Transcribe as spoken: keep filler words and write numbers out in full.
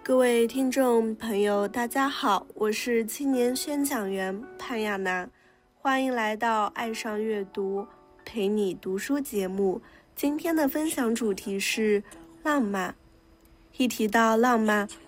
各位听众朋友，大家好，我是青年宣讲员潘亚娜，欢迎来到爱上阅读，陪你读书节目。今天的分享主题是浪漫。一提到浪漫，